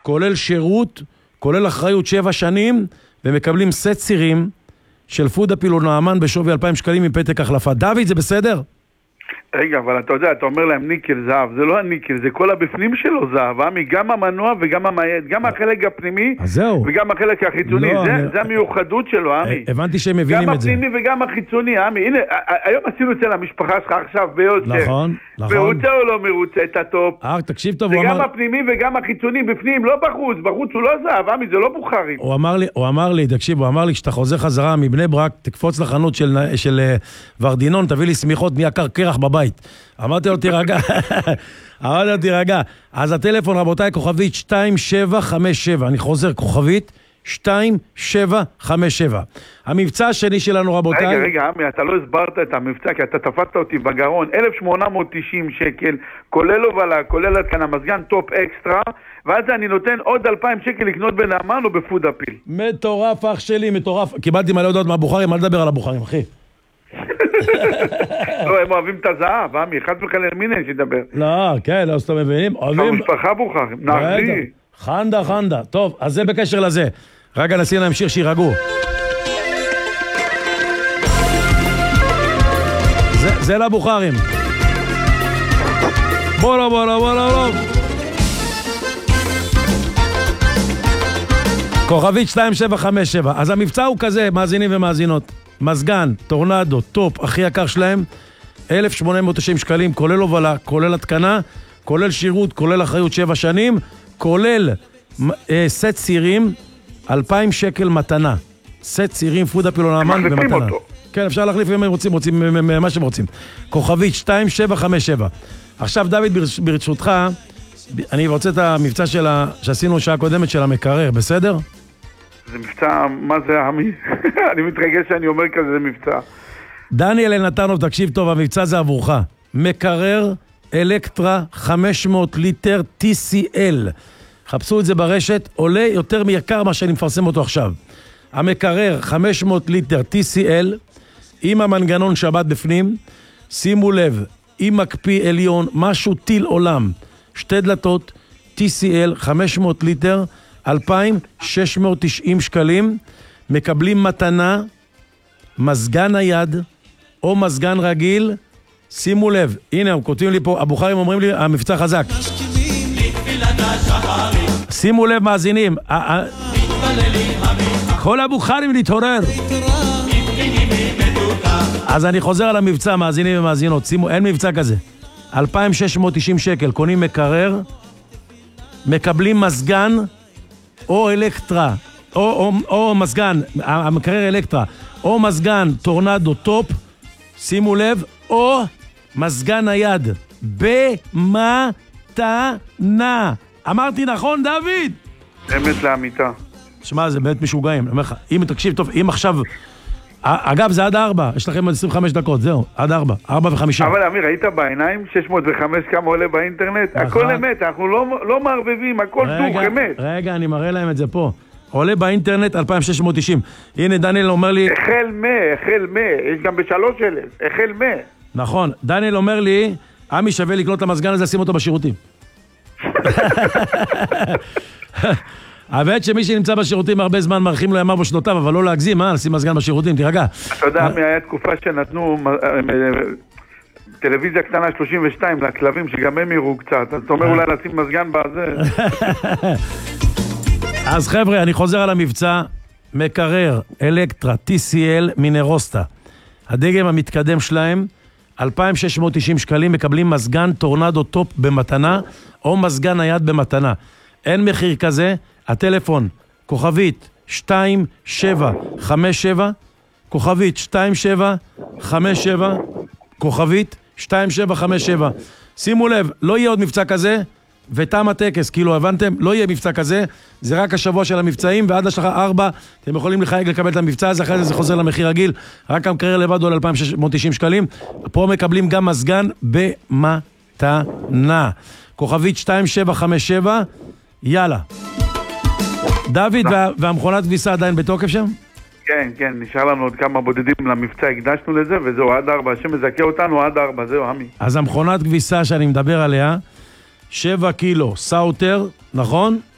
כולל שירות, כולל אחריות 7 שנים, ומקבלים סט צירים של פודאפיל או נעמן בשווי 2,000 שקלים עם פתק החלפה. דוד, זה בסדר? רגע, אבל אתה יודע, אתה אומר להם ניקל זהב, זה לא הניקל, זה כל הבפנים שלו זהב, עמי, גם המנוע וגם המייד, גם החלק הפנימי וגם החלק החיצוני, זה המיוחדות שלו, עמי. הבנתי שהם מבינים את זה. גם הפנימי וגם החיצוני, עמי. הנה, היום עשינו אצל המשפחה שלך עכשיו ביותר. נכון. מרוצה או לא מרוצה את הטופ? תקשיב טוב, זה גם הפנימי וגם החיצוני בפנים, לא בחוץ הוא לא זהב, עמי, זה לא בוכרים. הוא אמר לי, תקשיב, הוא אמר לי, כשאתה חוזר חזרה מבני ברק, תקפוץ לחנות של ורדינון, תביא לי סמיכות, נהיה קרח בבית. אמרתי לו, תירגע. אז הטלפון, רבותיי, כוכבית 2757. אני חוזר, כוכבית 2757. המבצע השני שלנו, רבותיי... רגע, עמי, אתה לא הסברת את המבצע, כי אתה תפסת אותי בגרון. 1,890 שקל, כולל הובלה, כולל התקנה, מזגן טופ אקסטרה, ואז אני נותן עוד 2,000 שקל לקנות בנעמן או בפודאפיל. מטורף, אח שלי, מטורף. קיבלתי מלא הודעות מהבוכרים, אל תדבר על הבוכרים, אחי. לא, הם אוהבים את הזהב, עמי, חד וחלילה מין אין שידבר. לא, כן, לא סתם מבינים. המשפחה בוכה, נחזי. חנדה. טוב, אז זה בקשר לזה. רגע, נשים להם שיר שירגעו. זה לבוכרים. בולו. כוכבית 2757. אז המבצע הוא כזה, מאזינים ומאזינות. מזגן, טורנדו, טופ, הכי יקר שלהם, 1,890 שקלים, כולל הובלה, כולל התקנה, כולל שירות, כולל אחריות 7 שנים, כולל סט צירים, 2,000 שקל מתנה. סט צירים, פודאפיל או נעמן במתנה. כן, אפשר להחליף אם הם רוצים מה שהם רוצים. כוכבית 2757. עכשיו, דוד, ברשותך, אני רוצה את המבצע שעשינו שעה קודמת של המקרר, בסדר? זה מבצע, מה זה עמי? אני מתרגש שאני אומר כזה, זה מבצע. דניאל נתנוב, תקשיב טוב, המבצע זה עבורך. מקרר אלקטרה 500 ליטר TCL. חפשו את זה ברשת, עולה יותר מיקר מה שאני מפרסם אותו עכשיו. המקרר 500 ליטר TCL, עם המנגנון שבת בפנים, שימו לב, עם מקפיא עליון, משהו טיל עולם, 2 דלתות, TCL 500 ליטר, 2,690 שקלים, מקבלים מתנה, מזגן נייד, או מזגן רגיל, שימו לב, הנה, הם כותבים לי פה, הבוכרים אומרים לי, המבצע חזק. שימו לב, מאזינים, כל הבוכרים להתעורר. אז אני חוזר על המבצע, מאזינים ומאזינות, שימו, אין מבצע כזה. 2,690 שקל, קונים מקרר, מקבלים מזגן, או אלקטרה, או מזגן, המקרר אלקטרה, או מזגן טורנדו טופ, שימו לב, או מזגן נייד, במתנה. אמרתי נכון, דוד? אמת לאמיתה. שמע, זה באמת משוגעים. אני אומר לך, אם תקשיב טוב, אם עכשיו... אגב, זה עד 4, יש לכם 25 דקות, זהו, עד 4, 4 ו5. אבל אמיר, היית בעיניים 605 כמה עולה באינטרנט? הכל אמת, אנחנו לא מערבבים, הכל דוך, אמת. רגע, אני מראה להם את זה פה. עולה באינטרנט 2,690. הנה, דניאל אומר לי... החל מה, יש גם ב3,000, החל מה. נכון, דניאל אומר לי, עמי שווה לקנות את המזגן הזה, שים אותו בשירותים. האמת שמי שנמצא בשירותים הרבה זמן מרחים לו ימיו בשנותיו, אבל לא להגזים, לשים מזגן בשירותים, תירגע. אתה יודע, היה תקופה שנתנו טלוויזיה קטנה 32 לכלבים, שגם הם יראו קצת, אז אתה אומר אולי לשים מזגן בזה. אז חבר'ה, אני חוזר על המבצע, מקרר, אלקטרה, TCL, מינרוסטה. הדגם המתקדם שלהם, 2,690 שקלים, מקבלים מזגן טורנדו טופ במתנה, או מזגן נייד במתנה. אין מחיר כזה, הטלפון, כוכבית 2757, כוכבית 2757, כוכבית 2757. שימו לב, לא יהיה עוד מבצע כזה, ותם הטקס, כאילו הבנתם? לא יהיה מבצע כזה, זה רק השבוע של המבצעים, ועד השעה 4 אתם יכולים לחייג לקבל את המבצע הזה, אחרי זה חוזר למחיר רגיל, רק המקרר לבד עולה 2,690 שקלים, פה מקבלים גם מזגן במתנה. כוכבית 2757, יאללה. דוד, והמכונת כביסה עדיין בתוקף שם? כן, כן, נשאר לנו עוד כמה בודדים למבצע, הקדשנו לזה, וזהו, עד 4, השם מזכה אותנו עד 4, זהו, עמי. אז המכונת כביסה שאני מדבר עליה, 7 קילו סאוטר, נכון?